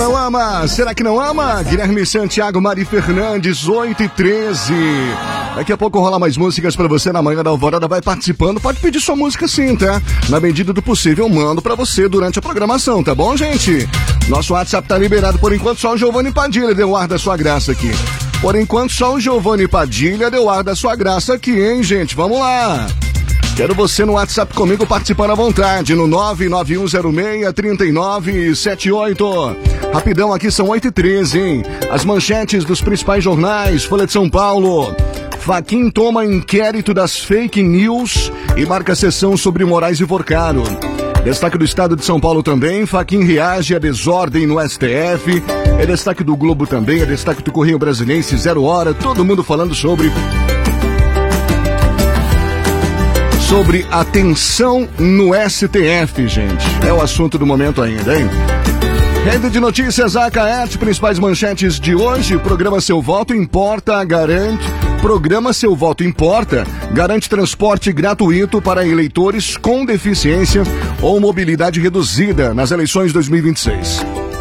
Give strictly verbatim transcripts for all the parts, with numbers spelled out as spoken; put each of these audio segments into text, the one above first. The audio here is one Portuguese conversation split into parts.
não ama? Será que não ama? Guilherme Santiago, Mari Fernandes, oito e treze. Daqui a pouco rola mais músicas pra você na manhã da Alvorada. Vai participando, pode pedir sua música sim, tá? Na medida do possível, eu mando pra você durante a programação, tá bom, gente? Nosso WhatsApp tá liberado por enquanto, só o Giovanni Padilha deu ar da sua graça aqui. Por enquanto, só o Giovanni Padilha deu ar da sua graça aqui, hein, gente? Vamos lá! Quero você no WhatsApp comigo participando à vontade, no nove nove um zero seis, três nove sete oito. Rapidão, aqui são oito e treze, hein? As manchetes dos principais jornais, Folha de São Paulo. Fachin toma inquérito das fake news e marca sessão sobre Moraes e Porcaro. Destaque do Estado de São Paulo também, Fachin reage à desordem no S T F. É destaque do Globo também, é destaque do Correio Brasiliense, Zero Hora, todo mundo falando sobre... sobre a tensão no S T F, gente. É o assunto do momento ainda, hein? Rede de notícias A K E T, principais manchetes de hoje. Programa Seu Voto Importa, garante... Programa Seu Voto Importa, garante transporte gratuito para eleitores com deficiência ou mobilidade reduzida nas eleições dois mil e vinte e seis.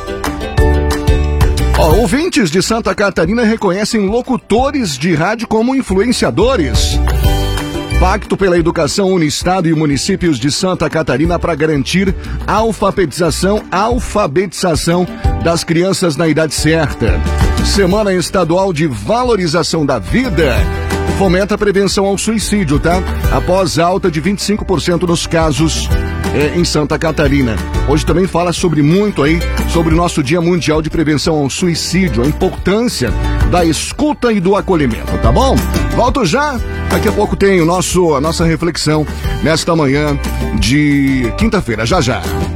Ó, ouvintes de Santa Catarina reconhecem locutores de rádio como influenciadores. Pacto pela Educação une Estado e municípios de Santa Catarina para garantir alfabetização, alfabetização das crianças na idade certa. Semana Estadual de Valorização da Vida fomenta a prevenção ao suicídio, tá? Após alta de vinte e cinco por cento nos casos é, em Santa Catarina. Hoje também fala sobre muito aí, sobre o nosso Dia Mundial de Prevenção ao Suicídio, a importância da escuta e do acolhimento, tá bom? Volto já, daqui a pouco tem o nosso, a nossa reflexão nesta manhã de quinta-feira, já já.